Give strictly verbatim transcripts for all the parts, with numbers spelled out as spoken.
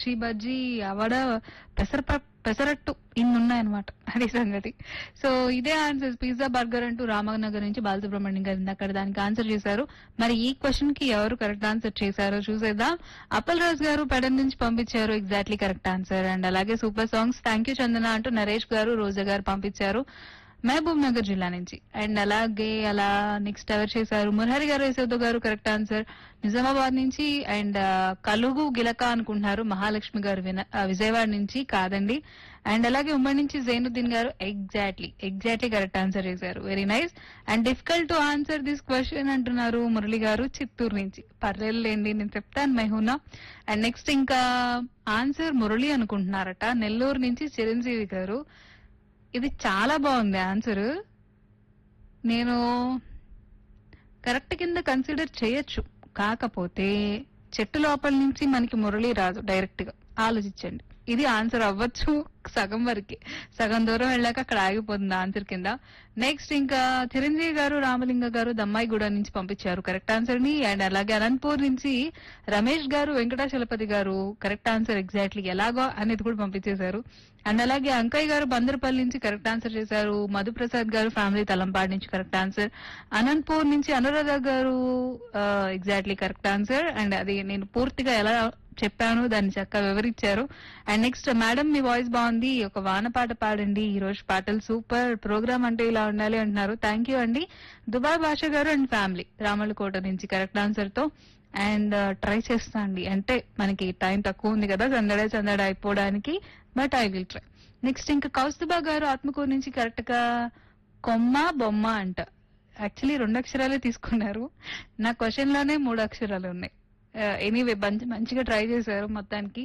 మిర్చి బజ్జీ అవడ పెసర పెసరట్టు ఇన్ని ఉన్నాయన్నమాట. అది సంగతి. సో ఇదే ఆన్సర్ పిజ్జా బర్గర్ అంటూ రామనగర్ నుంచి బాలసుబ్రహ్మణ్యం గారు అక్కడ దానికి ఆన్సర్ చేశారు. మరి ఈ క్వశ్చన్ కి ఎవరు కరెక్ట్ ఆన్సర్ చేశారో చూసేద్దాం. అప్పల్ రాజ్ గారు పెడన్ నుంచి పంపించారు ఎగ్జాక్ట్లీ కరెక్ట్ ఆన్సర్. అండ్ అలాగే సూపర్ సాంగ్స్ థ్యాంక్ యూ చందన అంటూ నరేష్ గారు రోజా గారు పంపించారు మహబూబ్ నగర్ జిల్లా నుంచి. అండ్ అలాగే అలా నెక్స్ట్ ఎవరు చేశారు మురహరి గారు యశోద గారు కరెక్ట్ ఆన్సర్ నిజామాబాద్ నుంచి. అండ్ కలుగు గిలక అనుకుంటున్నారు మహాలక్ష్మి గారు విన విజయవాడ నుంచి కాదండి. అండ్ అలాగే ఉమ్మడి నుంచి జైనుద్దీన్ గారు ఎగ్జాక్ట్లీ ఎగ్జాక్ట్లీ కరెక్ట్ ఆన్సర్ చేశారు. Very nice. And difficult to answer this question అంటున్నారు మురళి గారు చిత్తూరు నుంచి. పర్లేదులేండి నేను చెప్తాను మెహూనా. అండ్ నెక్స్ట్ ఇంకా ఆన్సర్ మురళి అనుకుంటున్నారట నెల్లూరు నుంచి చిరంజీవి గారు. ఇది చాలా బాగుంది ఆన్సర్. నేను కరెక్ట్ కింద కన్సిడర్ చేయొచ్చు, కాకపోతే చెట్టు లోపల నుంచి మనకి మురళి రాదు డైరెక్ట్ గా. ఆలోచించండి, ఇది ఆన్సర్ అవ్వచ్చు సగం వరకే, సగం దూరం వెళ్ళాక అక్కడ ఆగిపోతుంది ఆన్సర్ కింద. నెక్స్ట్ ఇంకా చిరంజీవి గారు రామలింగ గారు దమ్మాయిగూడ నుంచి పంపించారు కరెక్ట్ ఆన్సర్ ని. అండ్ అలాగే అనంతపూర్ నుంచి రమేష్ గారు వెంకటాచలపతి గారు కరెక్ట్ ఆన్సర్ ఎగ్జాక్ట్లీ ఎలాగో అనేది కూడా పంపించేశారు. అండ్ అలాగే అంకయ్య గారు బందరపల్లి నుంచి కరెక్ట్ ఆన్సర్ చేశారు. మధుప్రసాద్ గారు ఫ్యామిలీ తలంపాడు నుంచి కరెక్ట్ ఆన్సర్. అనంతపూర్ నుంచి అనురాధ గారు ఎగ్జాక్ట్లీ కరెక్ట్ ఆన్సర్. అండ్ అది నేను పూర్తిగా ఎలా చెప్పాను దాన్ని చక్కగా వివరించారు. And next madam me voice బాగుంది, ఒక వాన పాట పాడండి, ఈ రోజు పాటలు సూపర్, ప్రోగ్రామ్ అంటే ఇలా ఉండాలి అంటున్నారు. థ్యాంక్ యూ అండి. దుబాయ్ భాష గారు అండ్ ఫ్యామిలీ రామలకోట నుంచి కరెక్ట్ ఆన్సర్ తో. అండ్ ట్రై చేస్తా అండి, అంటే మనకి టైం తక్కువ ఉంది కదా సందడే సందడ అయిపోవడానికి, but I will try. Next ఇంకా కౌస్తుబా గారు ఆత్మకూరు నుంచి కరెక్ట్ గా కొమ్మ బొమ్మ అంట. యాక్చువల్లీ రెండు అక్షరాలే తీసుకున్నారు, నా క్వశ్చన్ లోనే మూడు అక్షరాలు ఉన్నాయి. ఎనీవే మంచి మంచిగా ట్రై చేశారు మొత్తానికి.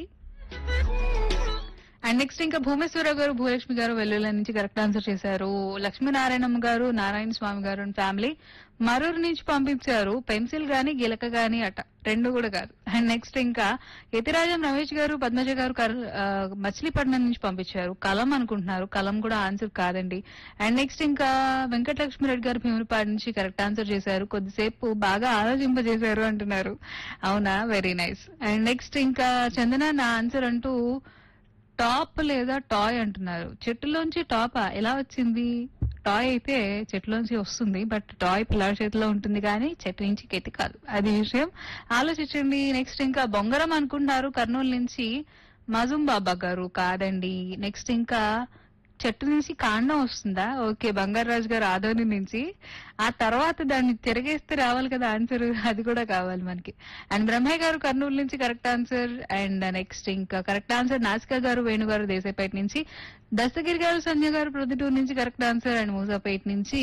అండ్ నెక్స్ట్ ఇంకా భూమేశ్వర గారు భూలక్ష్మి గారు వెల్లుల నుంచి కరెక్ట్ ఆన్సర్ చేశారు. లక్ష్మీనారాయణమ్మ గారు నారాయణ స్వామి గారు అండ్ ఫ్యామిలీ మరూరు నుంచి పంపించారు పెన్సిల్ గాని గిలక గాని అట, రెండు కూడా కాదు. అండ్ నెక్స్ట్ ఇంకా యతిరాజం రమేష్ గారు పద్మజ గారు మచిలీపట్నం నుంచి పంపించారు కలం అనుకుంటున్నారు, కలం కూడా ఆన్సర్ కాదండి. అండ్ నెక్స్ట్ ఇంకా వెంకటలక్ష్మి రెడ్డి గారు భీమునిపాడు నుంచి కరెక్ట్ ఆన్సర్ చేశారు. కొద్దిసేపు బాగా ఆలోచింపజేశారు అంటున్నారు. అవునా, వెరీ నైస్. అండ్ నెక్స్ట్ ఇంకా చందన నా ఆన్సర్ అంటూ టాప్ లేదా టాయ్ అంటున్నారు. చెట్టులోంచి టాపా ఎలా వచ్చింది? టాయ్ అయితే చెట్టులోంచి వస్తుంది, బట్ టాయ్ పిల్లల చేతిలో ఉంటుంది కానీ చెట్టు నుంచి కెత్తి కాదు, అది విషయం. ఆలోచించండి. నెక్స్ట్ ఇంకా బొంగరం అనుకుంటున్నారు కర్నూలు నుంచి మజుం బాబా గారు కాదండి. నెక్స్ట్ ఇంకా చెట్టు నుంచి కాండం వస్తుందా? ఓకే, బంగారాజు గారు ఆదోని నుంచి. ఆ తర్వాత దాన్ని తిరగేస్తే రావాలి కదా ఆన్సర్, అది కూడా కావాలి మనకి. అండ్ బ్రహ్మయ్య గారు కర్నూలు నుంచి కరెక్ట్ ఆన్సర్. అండ్ నెక్స్ట్ ఇంకా కరెక్ట్ ఆన్సర్ నాసికా గారు వేణుగారు దేశాపేట నుంచి. దస్తగిరి గారు సంజయ్ గారు ప్రొద్దుటూరు నుంచి కరెక్ట్ ఆన్సర్. అండ్ మూసాపేట నుంచి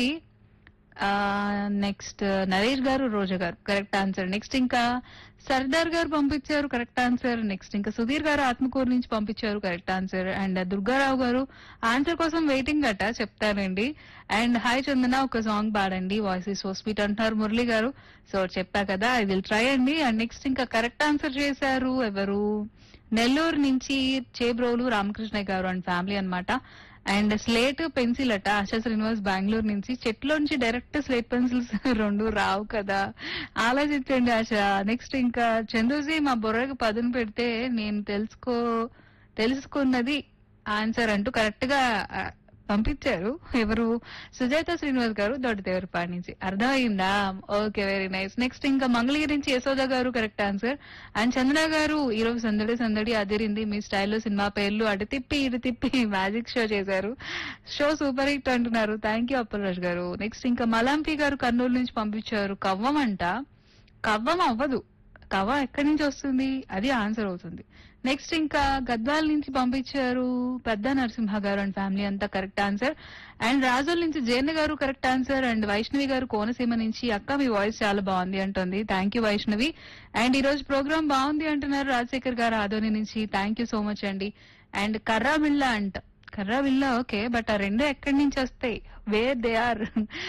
నెక్స్ట్ నరేష్ గారు రోజా గారు కరెక్ట్ ఆన్సర్. నెక్స్ట్ ఇంకా సర్దార్ గారు పంపించారు కరెక్ట్ ఆన్సర్. నెక్స్ట్ ఇంకా సుధీర్ గారు ఆత్మకూరు నుంచి పంపించారు కరెక్ట్ ఆన్సర్. అండ్ దుర్గారావు గారు ఆన్సర్ కోసం వెయిటింగ్ అట, చెప్తానండి. అండ్ హాయ్ చందన ఒక సాంగ్ పాడండి, వాయిస్ ఇస్ సో స్వీట్ అంటున్నారు మురళి గారు. సో చెప్పా కదా ఐ విల్ ట్రై అండి. అండ్ నెక్స్ట్ ఇంకా కరెక్ట్ ఆన్సర్ చేశారు ఎవరు, నెల్లూరు నుంచి చేబ్రోలు రామకృష్ణయ్య గారు అండ్ ఫ్యామిలీ అన్నమాట. అండ్ స్లేట్ పెన్సిల్ అట ఆశా శ్రీనివాస్ బెంగళూరు నుంచి. చెట్లోంచి డైరెక్ట్ స్లేట్ పెన్సిల్స్ రెండు రావు కదా, ఆలోచించండి ఆశ. నెక్స్ట్ ఇంకా చంద్రజీ మా బుర్రకు పదును పెడితే నేను తెలుసుకో తెలుసుకున్నది ఆన్సర్ అంటూ కరెక్ట్ గా పంపించారు ఎవరు, సుజాత శ్రీనివాస్ గారు దొడ్డదేవరపాడు నుంచి. అర్థమైందా? Okay, very nice. నెక్స్ట్ ఇంకా మంగళగిరి నుంచి యశోద గారు కరెక్ట్ ఆన్సర్. అండ్ చంద్ర గారు ఈ రోజు సందడి సందడి అదిరింది, మీ స్టైల్లో సినిమా పేర్లు అటు తిప్పి ఇటు తిప్పి మ్యాజిక్ షో చేశారు, షో సూపర్ హిట్ అంటున్నారు. థ్యాంక్ యూ అప్పలరాజ్ గారు. నెక్స్ట్ ఇంకా మలాంపి గారు కర్నూలు నుంచి పంపించారు కవ్వం అంట. కవ్వం అవ్వదు, కవ్వ ఎక్కడి నుంచి వస్తుంది, అది ఆన్సర్ అవుతుంది. నెక్స్ట్ ఇంకా గద్వాల నుంచి పంపించారు పెద్ద నరసింహ గారు అండ్ ఫ్యామిలీ అంతా కరెక్ట్ ఆన్సర్. అండ్ రాజోల్ నుంచి జయన్న గారు కరెక్ట్ ఆన్సర్. అండ్ వైష్ణవి గారు కోనసీమ నుంచి అక్క మీ వాయిస్ చాలా బాగుంది అంటుంది. Thank you Vaishnavi. అండ్ ఈ రోజు ప్రోగ్రామ్ బాగుంది అంటున్నారు రాజశేఖర్ గారు ఆదోని నుంచి. థ్యాంక్ యూ సో మచ్ అండి. అండ్ కర్రా బిళ్ళ అంట, కర్రా బిళ్ళ ఓకే, బట్ ఆ రెండు ఎక్కడి నుంచి వస్తాయి, where they are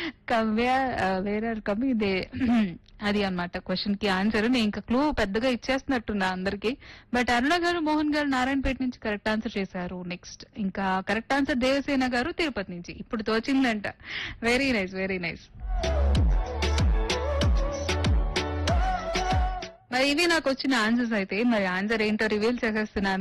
where are coming they, అది అన్నమాట క్వశ్చన్ కి ఆన్సర్. నేను ఇంకా క్లూ పెద్దగా ఇచ్చేస్తున్నట్టున్నా అందరికి, బట్ అరుణ గారు మోహన్ గారు నారాయణపేట నుంచి కరెక్ట్ ఆన్సర్ చేశారు. నెక్స్ట్ ఇంకా కరెక్ట్ ఆన్సర్ దేవసేన గారు తిరుపతి నుంచి. ఇప్పుడు తోచిందంట. Very nice, very nice. మరి ఇవి నాకు వచ్చిన ఆన్సర్స్ అయితే, మరి ఆన్సర్ ఏంటో రివీల్ చేసేస్తున్నాను.